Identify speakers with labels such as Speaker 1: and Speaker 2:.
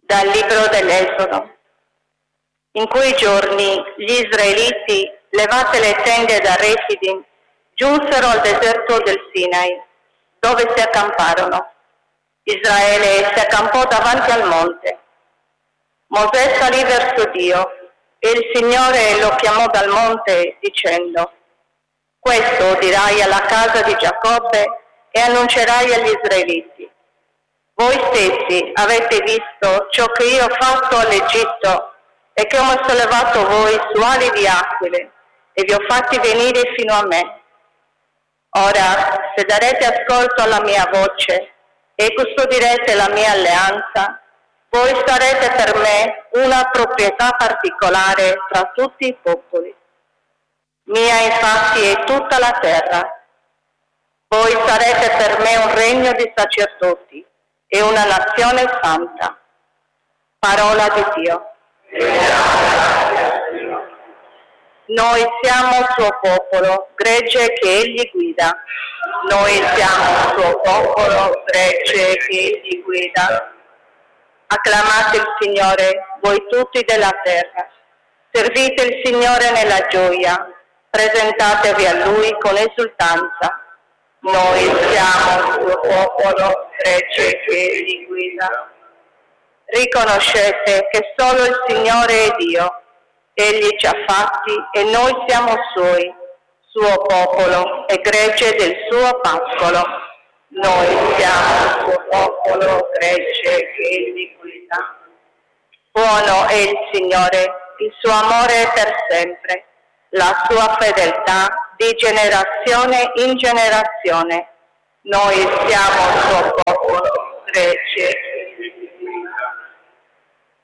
Speaker 1: Dal libro dell'Esodo. In quei giorni gli israeliti, levate le tende da Refidim, giunsero al deserto del Sinai, dove si accamparono. Israele si accampò davanti al monte. Mosè salì verso Dio e il Signore lo chiamò dal monte dicendo: questo dirai alla casa di Giacobbe e annuncerai agli israeliti. Voi stessi avete visto ciò che io ho fatto all'Egitto e che ho sollevato voi su ali di aquile e vi ho fatti venire fino a me. Ora, se darete ascolto alla mia voce e custodirete la mia alleanza, voi sarete per me una proprietà particolare tra tutti i popoli. Mia infatti è tutta la terra. Voi sarete per me un regno di sacerdoti e una nazione santa. Parola di Dio. Noi siamo il suo popolo, gregge che egli guida. Noi siamo il suo popolo, gregge che egli guida. Acclamate il Signore, voi tutti della terra. Servite il Signore nella gioia. Presentatevi a Lui con esultanza. Noi siamo il suo popolo, gregge che egli guida. Riconoscete che solo il Signore è Dio. Egli ci ha fatti e noi siamo Suoi, suo popolo e gregge del suo pascolo. Noi siamo il suo popolo, gregge che egli guida. Buono è il Signore, il suo amore è per sempre, la sua fedeltà di generazione in generazione. Noi siamo il suo popolo, gregge